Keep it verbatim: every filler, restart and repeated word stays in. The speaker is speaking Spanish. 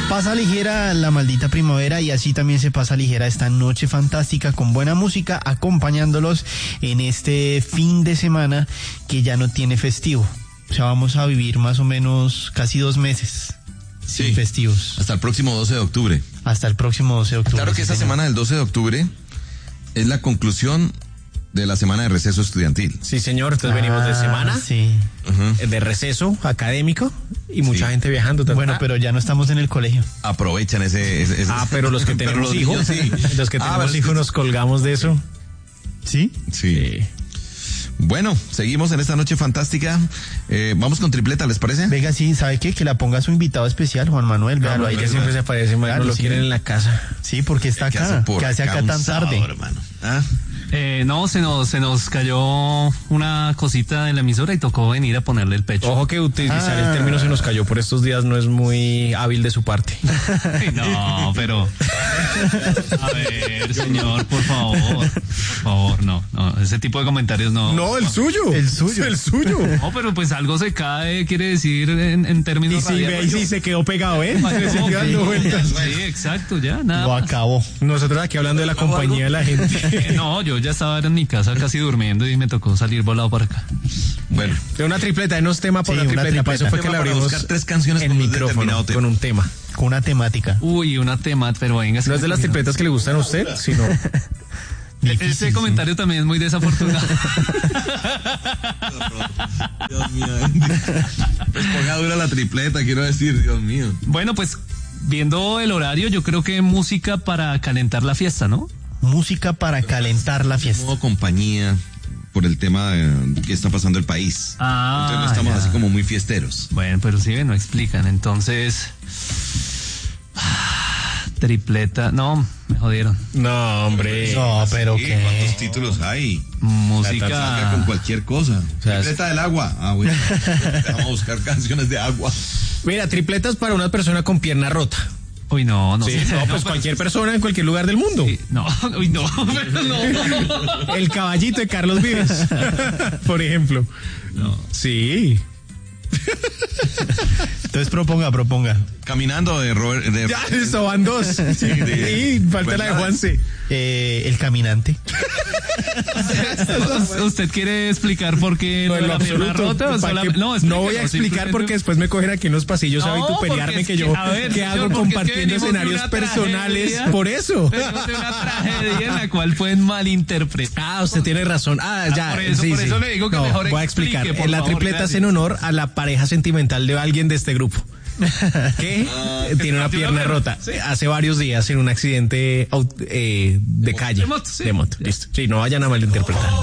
Pasa ligera la maldita primavera y así también se pasa ligera esta noche fantástica con buena música acompañándolos en este fin de semana que ya no tiene festivo. O sea, vamos a vivir más o menos casi dos meses sin sí, festivos. Hasta el próximo doce de octubre. Hasta el próximo doce de octubre. Claro que esta semana del doce de octubre es la conclusión de la semana de receso estudiantil. Sí, señor, entonces ah, venimos de semana, sí. uh-huh. de receso académico y mucha sí. gente viajando. ¿Tal? Bueno, pero ya no estamos en el colegio. Aprovechan ese... ese, ese ah, pero los que tenemos los hijos, niños, sí. los que ah, tenemos hijos nos colgamos de eso. ¿Sí? Sí. sí. Bueno, seguimos en esta noche fantástica. Eh, vamos con tripleta, ¿les parece? Venga, sí, ¿sabe qué? Que la ponga su invitado especial, Juan Manuel. No, véalo, ahí que siempre se aparece, claro, no lo sí. quieren en la casa. Sí, porque está acá. ¿Qué hace acá tan tarde? Hermano. ¿Ah? Eh, no, se nos, se nos cayó una cosita en la emisora y tocó venir a ponerle el pecho. Ojo que utilizar ah. el término se nos cayó por estos días no es muy hábil de su parte. No, pero... A ver, señor, por favor. Por favor, no, no, ese tipo de comentarios no. No, el suyo. El suyo. El suyo. No, pero pues algo se cae, quiere decir en, en términos... Y si ve, y si se quedó pegado, ¿eh? No, sí, exacto, ya, nada Lo más. acabó. Nosotros aquí hablando de la compañía de la gente. No, yo ya estaba en mi casa casi durmiendo y me tocó salir volado para acá. Bueno, de una tripleta, denos tema por sí, una tripleta. Una Para eso fue que le abrimos buscar tres canciones el con micrófono con un tema. Con una temática. Uy, una tema, pero venga. No es de las tripletas que le gustan a usted, sino... Difícil, Ese comentario sí. también es muy desafortunado. Dios mío. Pues ponga dura la tripleta, quiero decir, Dios mío. Bueno, pues viendo el horario, yo creo que música para calentar la fiesta, ¿no? Música para calentar la fiesta. Como compañía por el tema de que está pasando el país. Ah, entonces no estamos ya. así como muy fiesteros. Bueno, pero sí, no explican. Entonces, tripleta, no, me jodieron. No, hombre. No, pero sí, qué. ¿Cuántos títulos hay? Música. Con cualquier cosa. O sea, tripleta es... del agua. Ah, bueno. Vamos a buscar canciones de agua. Mira, tripletas para una persona con pierna rota. Uy, no, no. Sí, no, no, pues no, cualquier pero... persona en cualquier lugar del mundo. Sí, no, uy, no, pero no. El caballito de Carlos Vives, por ejemplo. No. Sí. Entonces proponga, proponga. Caminando de Robert. De... Ya, eso van dos. Sí, de... sí falta la de Juanse. Eh, el caminante. ¿Usted quiere explicar por qué no, la pierna rota? O sola... No, no voy a explicar porque después me cogen aquí en los pasillos no, a vituperiarme que yo ver, que hago compartiendo es que escenarios personales tragedia, por eso. Venimos de una tragedia en la cual pueden malinterpretar. Ah, usted tiene razón. Ah, ya. Ah, por eso, sí, por sí. eso le digo que no, mejor voy a explicar. Explique, la favor, tripleta es en honor a la pareja sentimental de alguien de este grupo. Que ah, tiene una pierna rota sí. hace varios días en un accidente eh, de calle. De moto, sí. De moto, listo. Sí, no vayan a malinterpretar.